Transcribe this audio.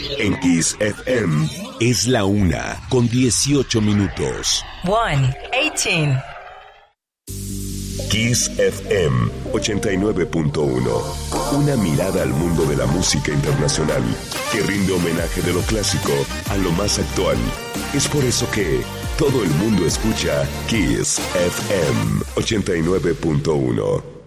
En Kiss FM es la 1:18. 1:18. Kiss FM 89.1. Una mirada al mundo de la música internacional que rinde homenaje de lo clásico a lo más actual. Es por eso que todo el mundo escucha Kiss FM 89.1.